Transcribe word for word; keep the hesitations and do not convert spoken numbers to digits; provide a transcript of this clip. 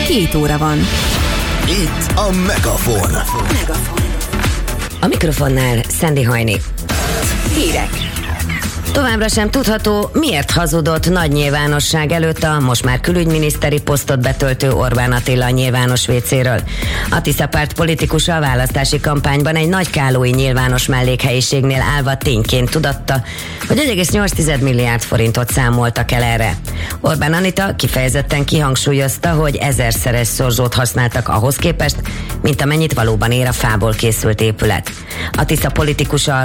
Két óra van. Itt a Megafon. A mikrofonnál Szendi Hajni. Hírek. Továbbra sem tudható, miért hazudott nagy nyilvánosság előtt a most már külügyminiszteri posztot betöltő Orbán Attila a nyilvános vécéről. A Tisza párt politikusa a választási kampányban egy nagykálói nyilvános mellékhelyiségnél állva tényként tudatta, hogy egy egész nyolc milliárd forintot számoltak el erre. Orbán Anita kifejezetten kihangsúlyozta, hogy ezerszeres szorzsót használtak ahhoz képest, mint amennyit valóban ér a fából készült épület. A Tisza politikusa